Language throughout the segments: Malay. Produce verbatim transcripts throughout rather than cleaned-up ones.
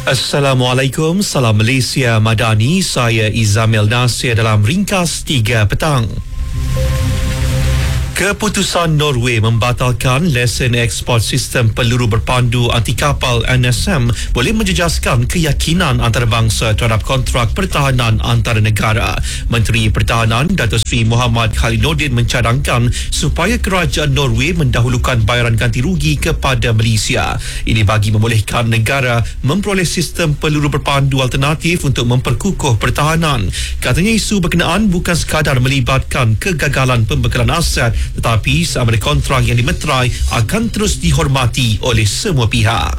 Assalamualaikum, salam Malaysia Madani, saya Izamil Nasir dalam ringkas tiga petang. Keputusan Norway membatalkan lesen ekspor sistem peluru berpandu anti kapal N S M boleh menjejaskan keyakinan antarabangsa terhadap kontrak pertahanan antara negara. Menteri Pertahanan Datuk Seri Muhammad Khaliluddin mencadangkan supaya kerajaan Norway mendahulukan bayaran ganti rugi kepada Malaysia. Ini bagi membolehkan negara memperoleh sistem peluru berpandu alternatif untuk memperkukuh pertahanan. Katanya isu berkenaan bukan sekadar melibatkan kegagalan pembekalan aset, tetapi sama ada kontrak yang dimeterai akan terus dihormati oleh semua pihak.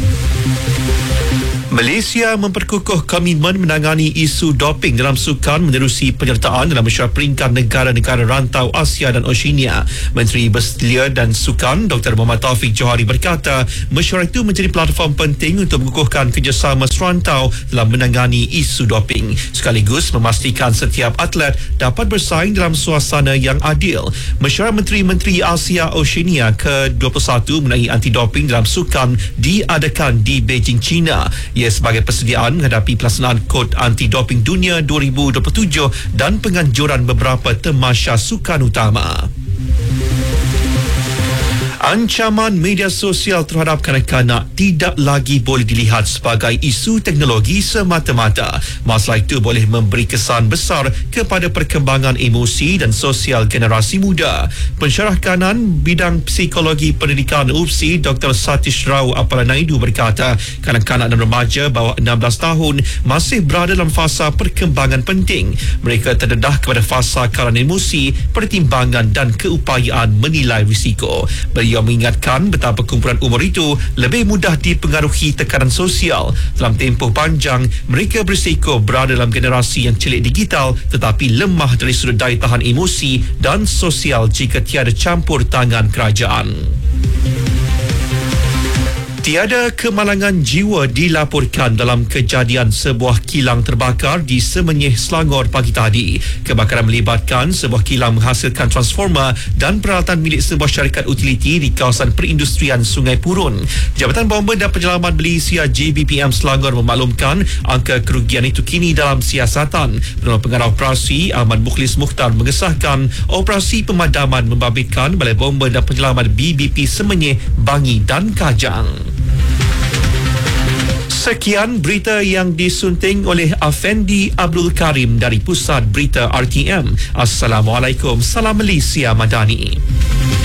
Malaysia memperkukuh komitmen menangani isu doping dalam sukan menerusi penyertaan dalam mesyuarat peringkat negara-negara rantau Asia dan Oceania. Menteri Belia dan Sukan Doktor Muhammad Taufik Johari berkata, mesyuarat itu menjadi platform penting untuk mengukuhkan kerjasama serantau dalam menangani isu doping, sekaligus memastikan setiap atlet dapat bersaing dalam suasana yang adil. Mesyuarat Menteri-Menteri Asia Oceania ke dua puluh satu mengenai anti-doping dalam sukan diadakan di Beijing, China. Ia sebagai persediaan menghadapi pelaksanaan Kod Anti-Doping Dunia dua ribu dua puluh tujuh dan penganjuran beberapa tamasya sukan utama. Ancaman media sosial terhadap kanak-kanak tidak lagi boleh dilihat sebagai isu teknologi semata-mata. Masalah itu boleh memberi kesan besar kepada perkembangan emosi dan sosial generasi muda. Pensyarah kanan bidang psikologi pendidikan U P S I Doktor Satish Rao Appalanaidu berkata, kanak-kanak dan remaja bawah enam belas tahun masih berada dalam fasa perkembangan penting. Mereka terdedah kepada fasa kalan emosi, pertimbangan dan keupayaan menilai risiko. Beliau mengingatkan betapa kumpulan umur itu lebih mudah dipengaruhi tekanan sosial. Dalam tempoh panjang, mereka berisiko berada dalam generasi yang celik digital tetapi lemah dari sudut daya tahan emosi dan sosial jika tiada campur tangan kerajaan. Tiada kemalangan jiwa dilaporkan dalam kejadian sebuah kilang terbakar di Semenyih, Selangor pagi tadi. Kebakaran melibatkan sebuah kilang menghasilkan transformer dan peralatan milik sebuah syarikat utiliti di kawasan perindustrian Sungai Purun. Jabatan Bomba dan Penyelamat Malaysia J B P M Selangor memaklumkan angka kerugian itu kini dalam siasatan. Penolong Pengarah Operasi Ahmad Mukhlis Mukhtar mengesahkan operasi pemadaman membabitkan Balai Bomba dan Penyelamat B B P Semenyih, Bangi dan Kajang. Sekian berita yang disunting oleh Afendi Abdul Karim dari Pusat Berita R T M. Assalamualaikum, salam Malaysia Madani.